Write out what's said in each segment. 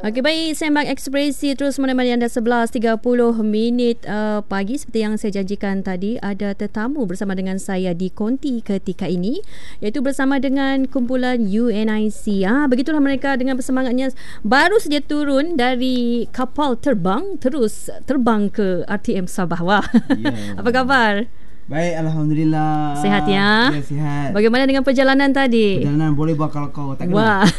Okey, baik, Sembang Ekspresi terus menemani anda 11.30 pagi. Seperti yang saya janjikan tadi, ada tetamu bersama dengan saya di konti ketika ini, iaitu bersama dengan kumpulan UNIC. Begitulah mereka dengan bersemangatnya, baru saja turun dari kapal terbang, terus terbang ke RTM Sabah. Wah. Yeah. Apa khabar? Baik, Alhamdulillah. Sihat ya? Ya, sihat. Bagaimana dengan perjalanan tadi? Perjalanan boleh buat kalau kau tak kenal. Wah.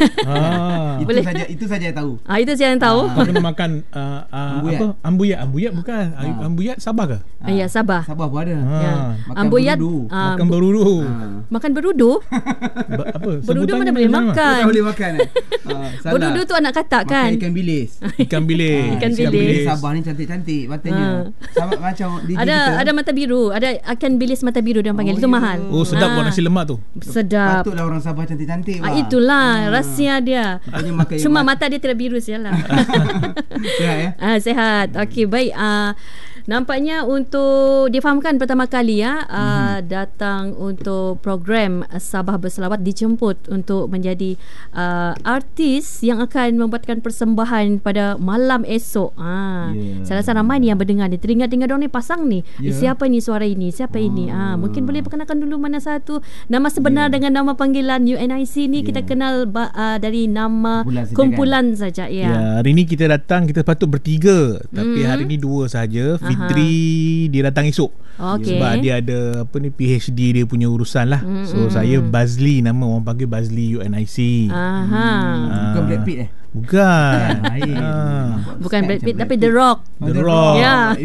Itu saja yang tahu. Itu saya yang tahu. Kau kena makan apa? Ambuyat bukan? Ambuyat Sabah ke? Ya, Sabah. Sabah pun ada. Makan ambuyat, berudu. Makan berudu. Makan berudu? Apa? Berudu mana boleh makan? Tak boleh makan. Berudu tu anak katak kan? Makan ikan bilis. Ikan bilis. Ikan bilis. Sabah ni cantik-cantik matanya. Sama macam di ada mata biru, ada ikan bilis mata biru dia panggil. Itu mahal. Oh, sedap buat nasi lemak tu. Sedap. Patutlah orang Sabah cantik-cantik. Itulah rahsia dia. Cuma mata dia tidak biru sajalah. Sehat ya? Sehat. Okey, baik. Nampaknya untuk difahamkan pertama kali datang untuk program Sabah Berselawat, dijemput untuk menjadi artis yang akan membuatkan persembahan pada malam esok. Saya rasa ramai ni yang mendengar ni, teringat-ingat dong ni pasang ni. Siapa ni suara ini? Siapa ini? Mungkin boleh perkenalkan dulu mana satu nama sebenar dengan nama panggilan UNIC ni. Kita kenal dari nama kumpulan saja. Ya, hari ni kita datang, kita patut bertiga, tapi hari ni dua saja. Fitri dia datang esok. Sebab dia ada PhD dia punya urusan lah. So saya Bazli, nama orang panggil Bazli UNIC. Bukan Brad Pitt Bukan. Bukan Brad Pitt, tapi The Rock. The Rock. Ya.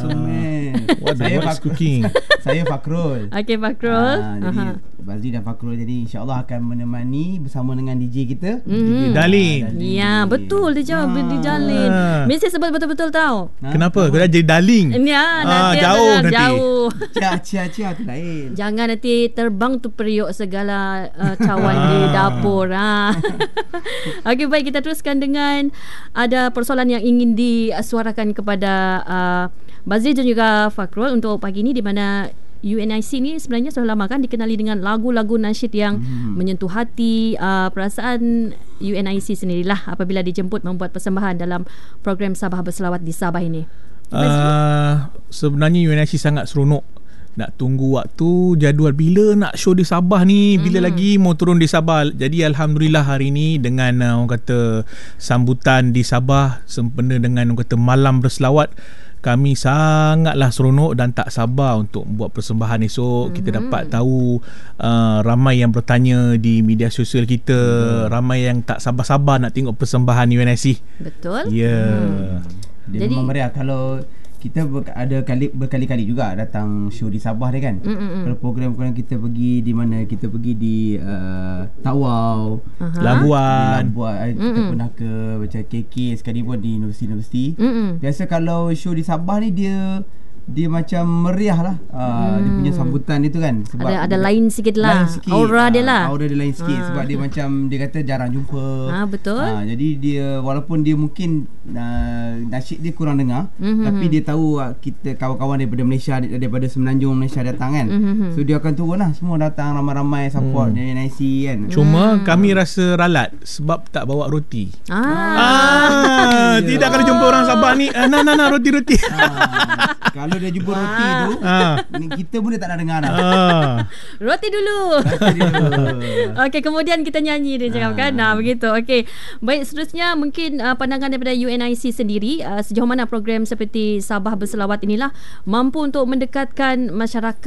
Saya cooking. Saya Fakrul. Okey, Fakrul. Jadi Bazli dan Fakrul jadi insya-Allah akan menemani bersama dengan DJ kita, DJ Darling. Ya, betul dia jawab DJ Darling. Mesti sebut betul-betul tahu. Kenapa? Kau dah jadi Darling. Ya, nanti jauh. Cia tu lain. Jangan nanti terbang tu periuk segala cawan di dapur. Okey, baik, kita teruskan dengan ada persoalan yang ingin disuarakan kepada Bazli dan juga Fakrul untuk pagi ini, di mana UNIC ni sebenarnya sudah lama kan dikenali dengan lagu-lagu nasyid yang menyentuh hati. Perasaan UNIC sendirilah apabila dijemput membuat persembahan dalam program Sabah Berselawat di Sabah ini. Sebenarnya UNIC sangat seronok. Nak tunggu waktu jadual bila nak show di Sabah ni, bila lagi mau turun di Sabah. Jadi alhamdulillah hari ni dengan orang kata sambutan di Sabah sempena dengan orang kata malam berselawat, kami sangatlah seronok dan tak sabar untuk buat persembahan esok. Kita dapat tahu ramai yang bertanya di media sosial kita, ramai yang tak sabar-sabar nak tengok persembahan UNIC. Betul. Ya. Dia memang meriah. Kalau kita ada berkali-kali juga datang show di Sabah ni kan. Kalau program kita pergi di mana, kita pergi di Tawau, Labuan, kita pernah ke macam KK sekali pun di universiti-universiti. Biasa kalau show di Sabah ni dia macam meriah lah. Dia punya sambutan itu kan, sebab ada lain sikit lah, aura dia lah. Aura dia lain sikit sebab dia macam dia kata jarang jumpa. Betul. Jadi dia walaupun dia mungkin nasyid dia kurang dengar, tapi dia tahu kita kawan-kawan daripada Malaysia, daripada Semenanjung Malaysia datang kan. So dia akan turun lah, semua datang ramai-ramai support UNIC kan. Cuma kami rasa ralat sebab tak bawa roti. Tidak kena jumpa orang Sabah ni, nak roti-roti. Kalau dia jumpa roti tu, kita pun dia tak nak dengar dah. Roti dulu. Okey, kemudian kita nyanyi dia cakap kan. Begitu. Okey. Baik, seterusnya mungkin pandangan daripada UNIC sendiri, sejauh mana program seperti Sabah Berselawat inilah mampu untuk mendekatkan masyarakat